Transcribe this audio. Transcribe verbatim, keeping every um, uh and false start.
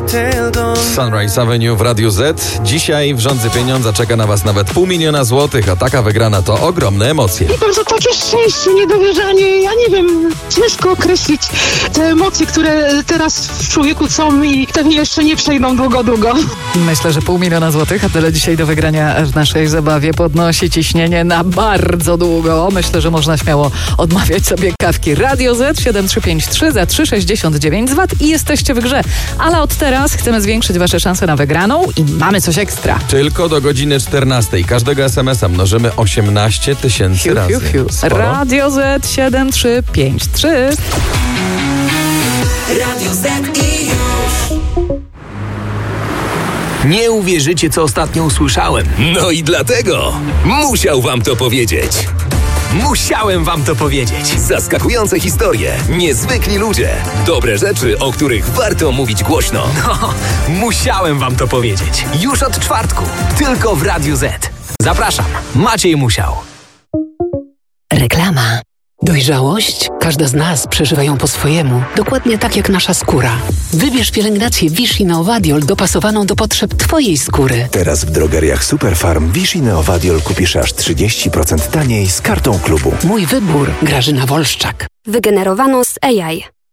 Sunrise Avenue w Radiu Z. Dzisiaj w Rządzy Pieniądza czeka na Was nawet pół miliona złotych, a taka wygrana to ogromne emocje. Wie pan, to takie szczęście, niedowierzanie, ja nie wiem, ciężko określić te emocje, które teraz w człowieku są i pewnie jeszcze nie przejdą długo, długo. Myślę, że pół miliona złotych, a tyle dzisiaj do wygrania w naszej zabawie podnosi ciśnienie na bardzo długo. Myślę, że można śmiało odmawiać sobie kawki. Radio Z siedem trzy pięć trzy za trzy sześćdziesiąt dziewięć złotych i jesteście w grze. Ale od teraz chcemy zwiększyć Wasze szanse na wygraną i mamy coś ekstra. Tylko do godziny czternastej. Każdego es em es a mnożymy osiemnaście tysięcy razy. Fiu, fiu, fiu. Radio Z siedem trzy pięć trzy. Radio Z i już. Nie uwierzycie, co ostatnio usłyszałem. No i dlatego musiał wam to powiedzieć. Musiałem wam to powiedzieć. Zaskakujące historie, niezwykli ludzie, dobre rzeczy, o których warto mówić głośno. No, musiałem wam to powiedzieć. Już od czwartku, tylko w Radiu Z. Zapraszam, Maciej Musiał. Reklama. Dojrzałość? Każda z nas przeżywa ją po swojemu, dokładnie tak jak nasza skóra. Wybierz pielęgnację Vichy Neovadiol dopasowaną do potrzeb Twojej skóry. Teraz w drogeriach Superfarm Vichy Neovadiol kupisz aż trzydzieści procent taniej z kartą klubu. Mój wybór. Grażyna Wolszczak. Wygenerowano z A I.